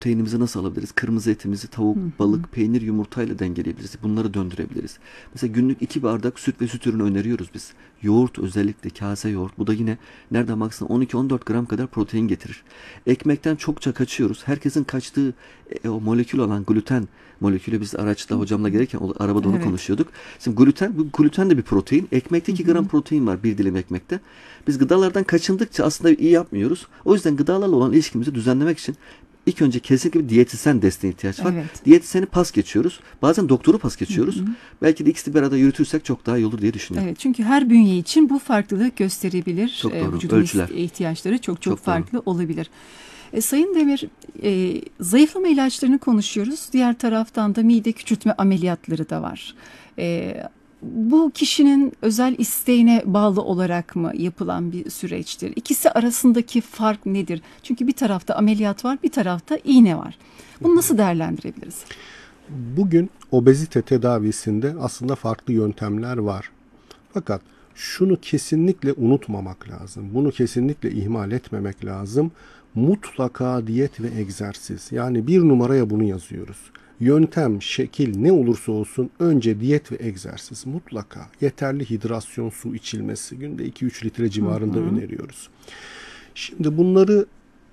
proteinimizi nasıl alabiliriz? Kırmızı etimizi tavuk, Hı hı. balık, peynir, yumurtayla dengeleyebiliriz. Bunları döndürebiliriz. Mesela günlük 2 bardak süt ve süt ürünü öneriyoruz biz. Yoğurt, özellikle kase yoğurt. Bu da yine nereden baksan 12-14 gram kadar protein getirir. Ekmekten çokça kaçıyoruz. Herkesin kaçtığı o molekül olan gluten molekülü, biz araçta Hı hocamla hı. gelirken arabada onu Evet. konuşuyorduk. Şimdi gluten, bu gluten de bir protein. Ekmekte Hı 2 gram hı. protein var bir dilim ekmekte. Biz gıdalardan kaçındıkça aslında iyi yapmıyoruz. O yüzden gıdalarla olan ilişkimizi düzenlemek için İlk önce kesinlikle bir diyetisyen desteğine ihtiyaç var. Evet. Diyetisyeni pas geçiyoruz. Bazen doktoru pas Hı geçiyoruz. hı. Belki de ikisini bir arada yürütürsek çok daha iyi olur diye düşünüyorum. Evet, çünkü her bünye için bu farklılık gösterebilir. Çok doğru. Vücudun Ölçüler. ihtiyaçları çok çok Çok doğru. farklı olabilir. Sayın Demir, zayıflama ilaçlarını konuşuyoruz. Diğer taraftan da mide küçültme ameliyatları da var. E, Bu kişinin özel isteğine bağlı olarak mı yapılan bir süreçtir? İkisi arasındaki fark nedir? Çünkü bir tarafta ameliyat var, bir tarafta iğne var. Bunu nasıl değerlendirebiliriz? Bugün obezite tedavisinde aslında farklı yöntemler var. Fakat şunu kesinlikle unutmamak lazım. Bunu kesinlikle ihmal etmemek lazım. Mutlaka diyet ve egzersiz. Yani bir numaraya bunu yazıyoruz. Yöntem, şekil ne olursa olsun önce diyet ve egzersiz. Mutlaka yeterli hidrasyon, su içilmesi. Günde 2-3 litre Hı civarında hı. öneriyoruz. Şimdi bunları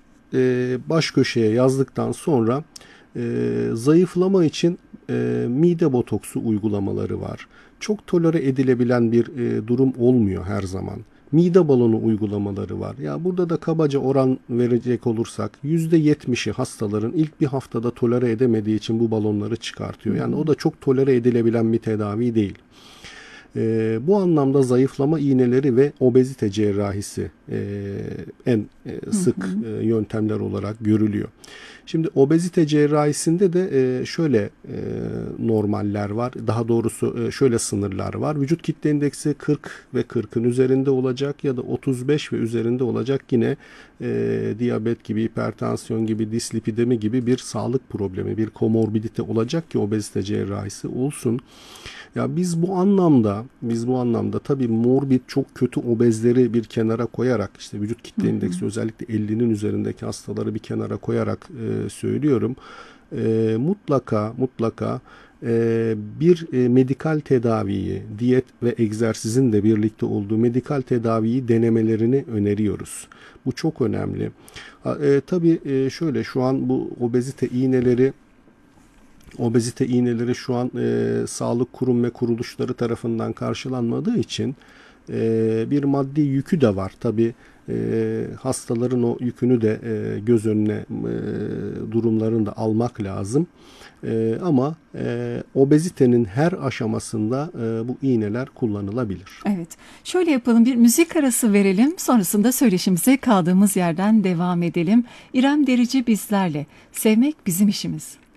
baş köşeye yazdıktan sonra zayıflama için mide botoksu uygulamaları var. Çok tolere edilebilen bir durum olmuyor her zaman. Mide balonu uygulamaları var. Ya burada da kabaca oran verecek olursak %70'i hastaların ilk bir haftada tolere edemediği için bu balonları çıkartıyor. Yani o da çok tolere edilebilen bir tedavi değil. Bu anlamda zayıflama iğneleri ve obezite cerrahisi en Hı sık hı. yöntemler olarak görülüyor. Şimdi obezite cerrahisinde de şöyle normaller var. Daha doğrusu şöyle sınırlar var. Vücut kitle indeksi 40 ve 40'ın üzerinde olacak ya da 35 ve üzerinde olacak. Yine diyabet gibi, hipertansiyon gibi, dislipidemi gibi bir sağlık problemi, bir komorbidite olacak ki obezite cerrahisi olsun. Ya biz bu anlamda tabii morbid çok kötü obezleri bir kenara koyarak, işte vücut Hı kitle hı. indeksi özellikle 50'nin üzerindeki hastaları bir kenara koyarak söylüyorum. Mutlaka bir medikal tedaviyi, diyet ve egzersizin de birlikte olduğu medikal tedaviyi denemelerini öneriyoruz. Bu çok önemli. Tabii şöyle, şu an bu obezite iğneleri şu an sağlık kurum ve kuruluşları tarafından karşılanmadığı için bir maddi yükü de var. Tabii hastaların o yükünü de göz önüne durumlarını da almak lazım. Ama obezitenin her aşamasında bu iğneler kullanılabilir. Evet. Şöyle yapalım, bir müzik arası verelim. Sonrasında söyleşimize kaldığımız yerden devam edelim. İrem Derici bizlerle. Sevmek bizim işimiz.